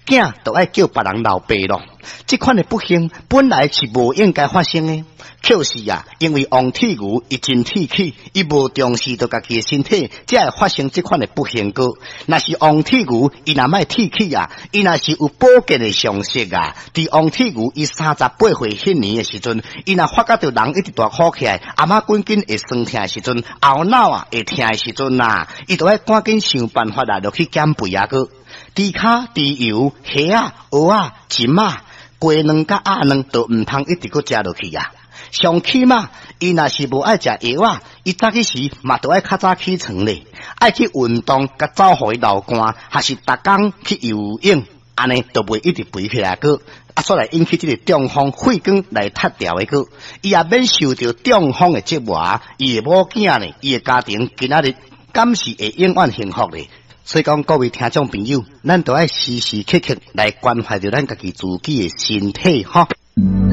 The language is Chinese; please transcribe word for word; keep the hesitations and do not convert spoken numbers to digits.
囝就爱叫别人老爸咯。这款的不幸本来是无应该发生的，可是啊，因为王铁牛伊真铁气，伊无重视到家己的身体，才会发生这款的不幸果。若是王铁牛伊若卖铁气啊，伊若是有保健的常识啊，伫王铁牛伊三十八岁迄年的时阵，伊若发觉到人一直大好起来，阿妈紧紧会酸痛的时阵，后脑啊会痛的时阵啊，伊就要赶紧想办法来落去减肥啊个。猪骹、猪油、虾啊、蚵啊、金啊。鸡卵甲鸭卵都唔通一直搁食落去啊！上起码，伊若是无爱食药啊，伊早起时嘛都爱较早起床咧，爱去运动，甲走互伊流汗，还是逐工去游泳，安尼都袂一直肥起来个，啊，所来引起这个中风、血管来塌掉的个，伊也免受到中风的折磨，伊的某囝呢，伊的家庭今仔日敢是会永远幸福咧。所以讲，各位听众朋友，咱都爱时时刻刻来关怀着咱家己自己的身体，哈。